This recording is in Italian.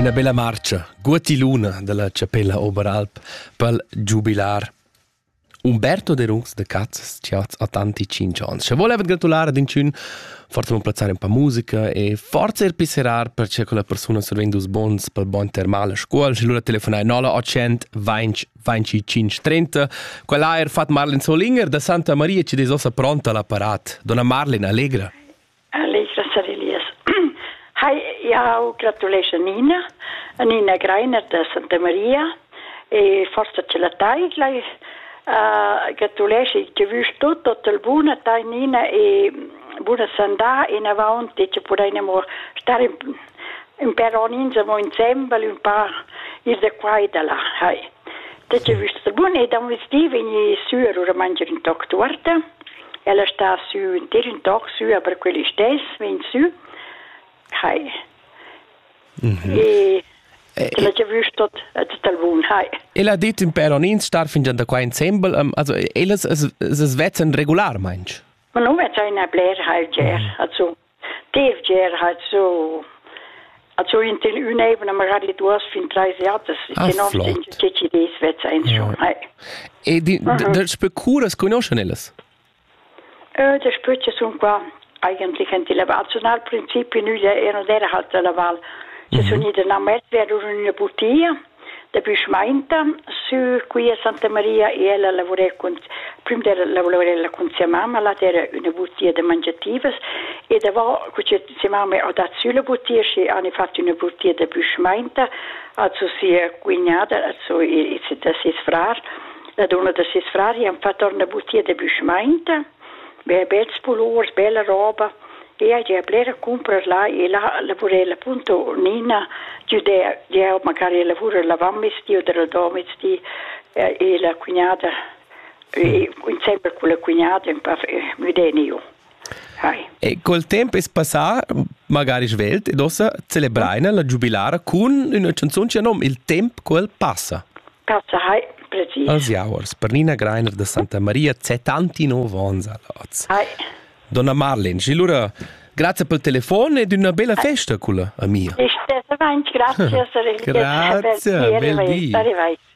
Una bella marcia, Guatiluna della Cappella Oberalp pel giubilar Umberto de Rungs de Cazzas, che ha 85 anni. Se voleva gratulare ad incun, forse non plazzare un po' musica e forse pisserar perché quella persona servendo us bons pel bon termale a scuola. Se lui telefonai 0800 20 25 30. Quella è fatto Marlene Solinger da Santa Maria ci desossa pronta l'apparat. Donna Marlene, allegra. Allegra, Sarelias. Hai, io gratuleisce Nina Greiner da Santa Maria e forse ce la tai gleich. Gratuleisce che vus tutto il buona tai Nina e buona sandà in avanti che potremo stare in peroninza insieme un po' ir da qua e da là. Hai. Che vus buona e da un vestì veni su ora mangiare in toc torta. Ella sta su intero in toc su per quelli stessi veni su. Hai. E la già visto tutto il buon, hai. E l'ha detto in Peronin star fin da qua insieme, also es vetzen regular, meinst? Ma non è una blair halt ger, also Dave ger halt so in den Uneben magari du hast fin 3 Jahre, das flott. Che ci des vetzen schon, hai. E der Spekuras conoscen elles? Der Spötje sono qua eigentlich in die Nationalprinzipien nu der halt la val. Ci sono in la mezza una bottiglia da Bismainta su qui a Santa Maria e ella lavora con prima lavorare con sua mamma là era una bottiglia di mangiativas e da va che sua mamma ha dato sulla bottiglia e hanno fatto una bottiglia da Bismainta also sia cugnata also da sis frar la donna da sis frar hanno fatto una bottiglia da Bismainta belli pullovers bella roba. E io a comprare là e là lavorare appunto Nina giudea magari lavora lavammisti o della domesti e la cugnata e insieme con la cugnata un po' io. E col tempo è passato magari svelt ed ossa celebrare la giubilare con una canzone che nome Il tempo quel passa. Passa, preciso. Als Jauers, per Nina Greiner da Santa Maria 79 anni. Donna Marlene, allora, grazie per il telefono ed una bella festa con la mia. Grazie. Grazie, bel dì.